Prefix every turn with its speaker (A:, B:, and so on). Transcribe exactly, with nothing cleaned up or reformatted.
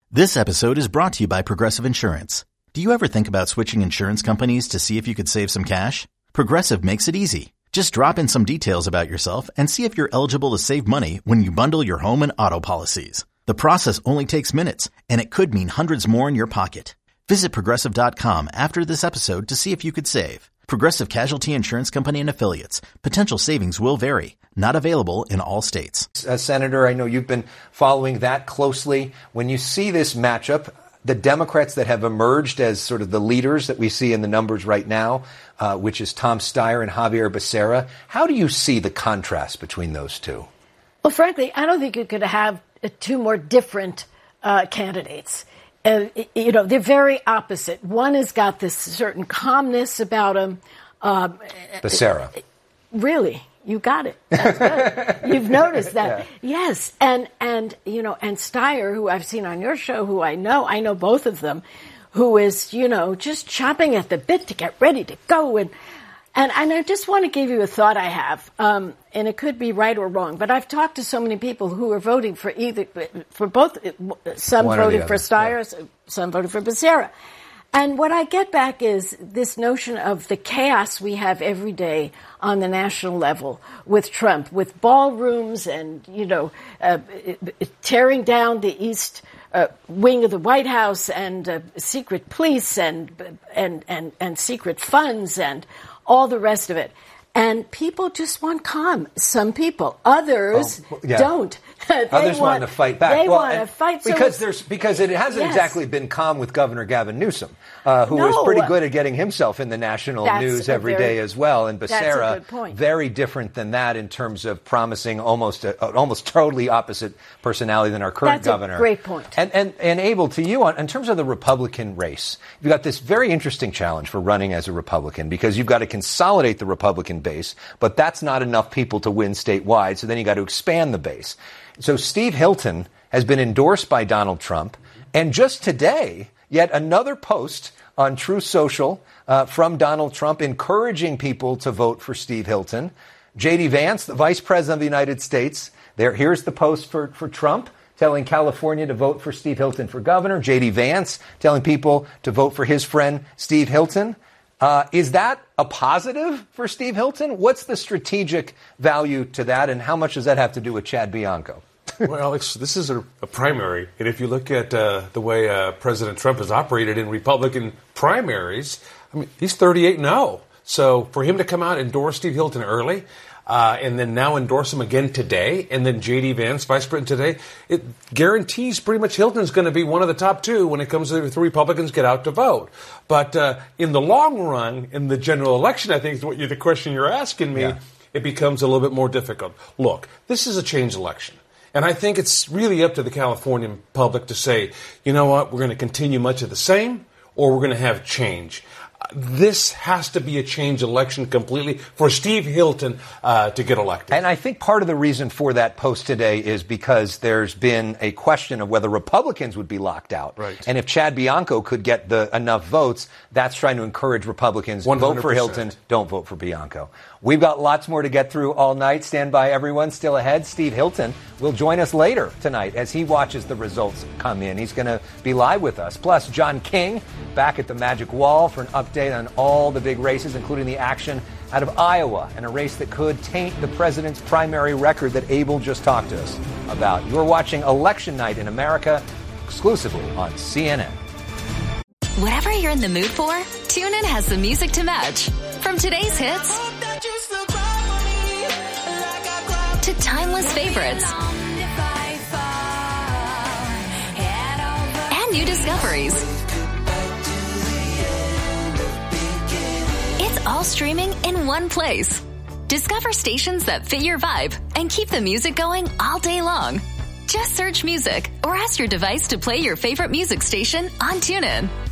A: This episode is brought to you by Progressive Insurance. Do you ever think about switching insurance companies to see if you could save some cash? Progressive makes it easy. Just drop in some details about yourself and see if you're eligible to save money when you bundle your home and auto policies. The process only takes minutes, and it could mean hundreds more in your pocket. Visit Progressive dot com after this episode to see if you could save. Progressive Casualty Insurance Company and Affiliates. Potential savings will vary. Not available in all states.
B: Uh, Senator, I know you've been following that closely. When you see this matchup, the Democrats that have emerged as sort of the leaders that we see in the numbers right now, uh, which is Tom Steyer and Xavier Becerra, how do you see the contrast between those two?
C: Well, frankly, I don't think you could have two more different uh, candidates. Uh, you know, they're very opposite. One has got this certain calmness about him. Uh,
B: Becerra.
C: Really? You got it. That's good. You've noticed that. Yeah. Yes. And, and, you know, and Steyer, who I've seen on your show, who I know, I know both of them, who is, you know, just chomping at the bit to get ready to go. And, and, and I just want to give you a thought I have, um, and it could be right or wrong, but I've talked to so many people who are voting for either, for both, some
B: One
C: voting for
B: other.
C: Steyer, yeah. Some voting for Becerra. And what I get back is this notion of the chaos we have every day on the national level with Trump, with ballrooms and, you know, uh, tearing down the East uh, wing of the White House and uh, secret police and, and, and, and secret funds and all the rest of it. And people just want calm. Some people. Others
B: oh, yeah.
C: don't.
B: Others want, want to fight back.
C: They
B: well,
C: want to fight. So
B: because there's because it hasn't
C: yes.
B: exactly been calm with Governor Gavin Newsom, uh, who
C: no.
B: is pretty good at getting himself in the national
C: that's
B: news every
C: very,
B: day as well. And Becerra,
C: point.
B: very different than that in terms of promising almost a, an almost totally opposite personality than our current
C: that's
B: governor.
C: A great point.
B: And and and Abel, to you on in terms of the Republican race, you've got this very interesting challenge for running as a Republican because you've got to consolidate the Republican base, but that's not enough people to win statewide. So then you got to expand the base. So Steve Hilton has been endorsed by Donald Trump. And just today, yet another post on Truth Social uh, from Donald Trump encouraging people to vote for Steve Hilton. J D Vance, the vice president of the United States, there. Here's the post for, for Trump telling California to vote for Steve Hilton for governor. J D Vance telling people to vote for his friend Steve Hilton. Uh, is that a positive for Steve Hilton? What's the strategic value to that, and how much does that have to do with Chad Bianco?
D: Well, Alex, this is a, a primary, and if you look at uh, the way uh, President Trump has operated in Republican primaries, I mean, he's thirty-eight and oh. So for him to come out and endorse Steve Hilton early, uh, and then now endorse him again today, and then J D Vance, vice president today, it guarantees pretty much Hilton's going to be one of the top two when it comes to if the Republicans get out to vote. But uh, in the long run, in the general election, I think is what you're, the question you're asking me, yeah. It becomes a little bit more difficult. Look, this is a change election. And I think it's really up to the Californian public to say, you know what, we're going to continue much of the same, or we're going to have change. This has to be a change election completely for Steve Hilton uh, to get elected.
B: And I think part of the reason for that post today is because there's been a question of whether Republicans would be locked out.
D: Right.
B: And if Chad Bianco could get the enough votes, that's trying to encourage Republicans.
D: one hundred percent.
B: Vote for Hilton, don't vote for Bianco. We've got lots more to get through all night. Stand by, everyone. Still ahead, Steve Hilton will join us later tonight as he watches the results come in. He's going to be live with us. Plus, John King back at the Magic Wall for an update on all the big races, including the action out of Iowa and a race that could taint the president's primary record that Abel just talked to us about. You're watching Election Night in America exclusively on C N N.
E: Whatever you're in the mood for, TuneIn has the music to match. From today's hits to timeless favorites and new discoveries. It's all streaming in one place. Discover stations that fit your vibe and keep the music going all day long. Just search music or ask your device to play your favorite music station on TuneIn.